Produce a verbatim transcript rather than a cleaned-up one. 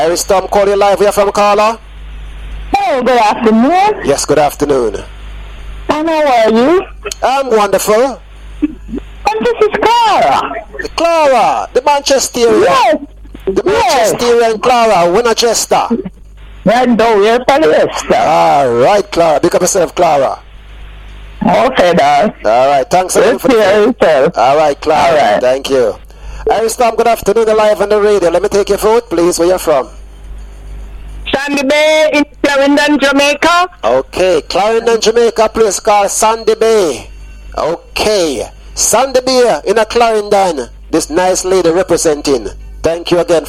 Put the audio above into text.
Iris Tom, call you live. Where from, caller? Oh, good afternoon. Yes, good afternoon. And how are you? I'm wonderful. And this is Clara. Clara, the Manchesterian. Yes. The Yes. Manchesterian Clara, Winchester. Right down here, Polyester. All right, Clara. Pick up yourself, Clara. Okay, then. All right, thanks again Let's for the hear yourself. All right, Clara. All right. Thank you. Iris Tom, good afternoon. You're live on the radio. Let me take your vote, please. Where you from? Sandy Bay in Clarendon, Jamaica. Okay, Clarendon, Jamaica, place called Sandy Bay. Okay, Sandy Bay in a Clarendon. This nice lady representing. Thank you again.